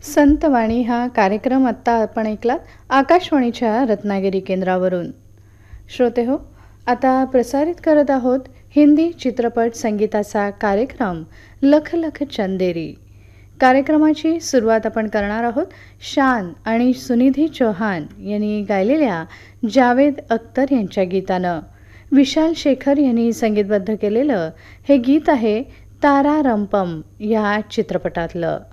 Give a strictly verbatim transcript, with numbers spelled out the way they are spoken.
संतवाणी हा कार्यक्रम आत्ता आपण ऐकलात आकाशवाणीच्या रत्नागिरी केंद्रावरून. श्रोते हो, आता प्रसारित करत आहोत हिंदी चित्रपट संगीताचा कार्यक्रम लख लख चंदेरी. कार्यक्रमाची सुरुवात आपण करणार आहोत शान आणि सुनिधी चौहान यांनी गायलेल्या जावेद अख्तर यांच्या गीतानं. विशाल शेखर यांनी संगीतबद्ध केलेलं हे गीत आहे तारा रंपम या चित्रपटातलं.